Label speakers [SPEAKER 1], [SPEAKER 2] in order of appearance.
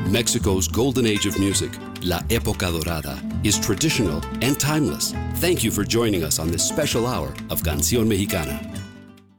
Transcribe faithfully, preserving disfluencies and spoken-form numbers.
[SPEAKER 1] Mexico's golden age of music, La Época Dorada, is traditional and timeless. Thank you for joining us on this special hour of Canción Mexicana.